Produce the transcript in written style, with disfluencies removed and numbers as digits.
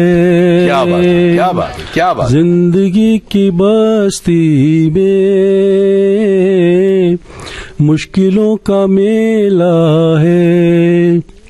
क्या बात है, क्या बात है, क्या बात। जिंदगी की बस्ती में मुश्किलों का मेला है।